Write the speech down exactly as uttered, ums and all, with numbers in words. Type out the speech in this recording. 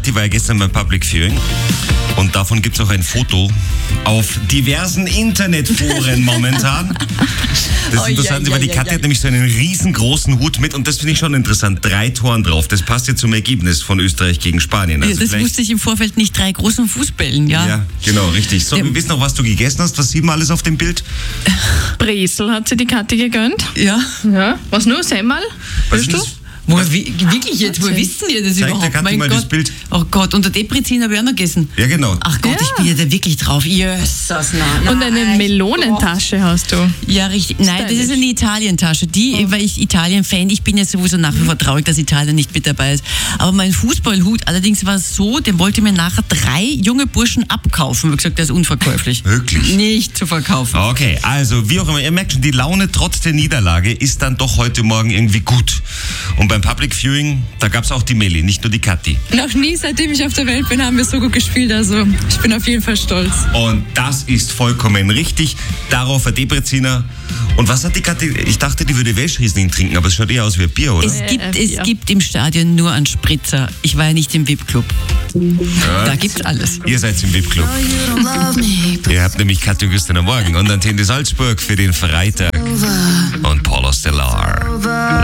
Kathi war ja gestern beim Public Viewing und davon gibt es auch ein Foto auf diversen Internetforen momentan. Das ist Oh, interessant, ja, weil ja, die ja, Kathi ja. hat nämlich so einen riesengroßen Hut mit und das finde ich schon interessant. Drei Toren drauf. Das passt ja zum Ergebnis von Österreich gegen Spanien. Also Ja, das vielleicht- wusste ich im Vorfeld nicht, drei großen Fußbällen, ja. Ja, genau, richtig. So, Ja. wir wissen noch, was du gegessen hast. Was sieht man alles auf dem Bild? Bresel hat sie die Kathi gegönnt. Ja. Ja. Was nur? Semmel? Was Willst ist du? das? Woher, wie, wirklich jetzt, woher wissen ihr das Zeig der überhaupt? Kathi mal das Bild. Oh Gott, und der Deprezin habe ich auch noch gegessen. Ja, genau. Ach Gott, Ja. ich bin ja da wirklich drauf. Jesus, nein, Und eine nein, Melonentasche hast du. Ja, richtig. Nein, das Stylisch. ist eine Italientasche. Die, weil ich Italien-Fan, ich bin ja sowieso nach wie vor traurig, dass Italien nicht mit dabei ist. Aber mein Fußballhut allerdings war so, den wollte mir nachher drei junge Burschen abkaufen. Ich habe gesagt, der ist unverkäuflich. Wirklich? Nicht zu verkaufen. Okay, also wie auch immer, ihr merkt schon, die Laune trotz der Niederlage ist dann doch heute Morgen irgendwie gut. Und beim Public Viewing, da gab es auch die Meli, nicht nur die Kathi. Noch nie, seitdem ich auf der Welt bin, haben wir so gut gespielt. Also ich bin auf jeden Fall stolz. Und das ist vollkommen richtig. Darauf ein Debreziner. Und was hat die Kathi? Ich dachte, die würde Welschriesling trinken, aber es schaut eher aus wie ein Bier, oder? Es gibt, äh, es ja. gibt im Stadion nur einen Spritzer. Ich war ja nicht im V I P-Club. Da gibt's alles. Ihr seid im V I P-Club. Ihr habt nämlich Kathi und Christian am Morgen und Antenne Salzburg für den Freitag und Paula Stellar.